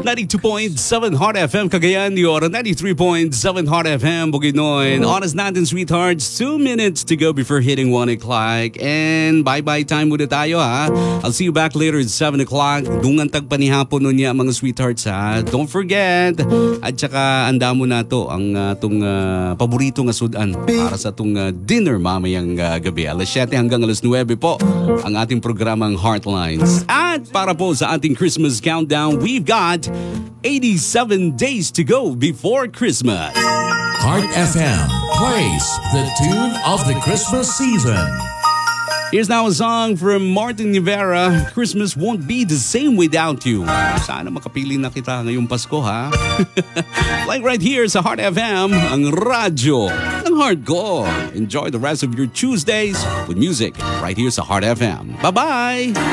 92.7 Heart FM Cagayan de Oro, 93.7 Heart FM Bukidnon. Oras natin, sweethearts, 2 minutes to go before hitting 1 o'clock. And bye-bye time muna tayo, ha. I'll see you back later at 7 o'clock. Dungan tagpanihapon nun niya, mga sweethearts, ha. Don't forget. At saka anda mo na to ang itong paborito nga sudan para sa itong dinner mamayang gabi. Alas 7 hanggang alas 9 po ang ating programang Heartlines. At para po sa ating Christmas countdown, we've got 87 days to go before Christmas. Heart FM plays the tune of the Christmas season. Here's now a song from Martin Rivera, Christmas Won't Be the Same Without You. Sana makapili na kita ngayong Pasko, ha? Like right here sa Heart FM, ang radyo ng heart ko. Enjoy the rest of your Tuesdays with music right here sa Heart FM. Bye-bye!